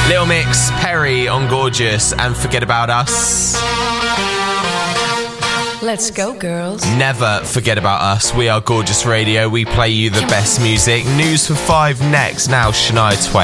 Little Mix, Perry on Gorgeous, and Forget About Us. Let's go, girls. Never forget about us. We are Gorgeous Radio. We play you the best music. News for 5 next. Now, Shania Twain.